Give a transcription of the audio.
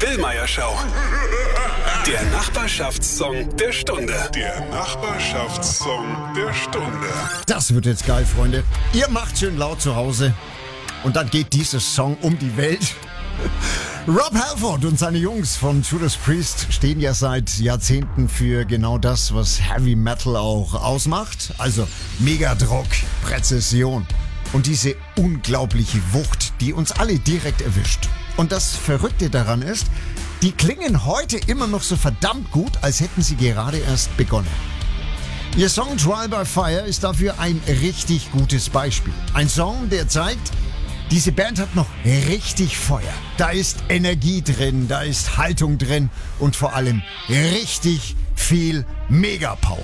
Billmeyer Show. Der Nachbarschaftssong der Stunde. Der Nachbarschaftssong der Stunde. Das wird jetzt geil, Freunde. Ihr macht schön laut zu Hause und dann geht dieser Song um die Welt. Rob Halford und seine Jungs von Judas Priest stehen ja seit Jahrzehnten für genau das, was Heavy Metal auch ausmacht. Also Megadruck, Präzision und diese unglaubliche Wucht, die uns alle direkt erwischt. Und das Verrückte daran ist, die klingen heute immer noch so verdammt gut, als hätten sie gerade erst begonnen. Ihr Song Trial by Fire ist dafür ein richtig gutes Beispiel. Ein Song, der zeigt, diese Band hat noch richtig Feuer. Da ist Energie drin, da ist Haltung drin und vor allem richtig viel Megapower.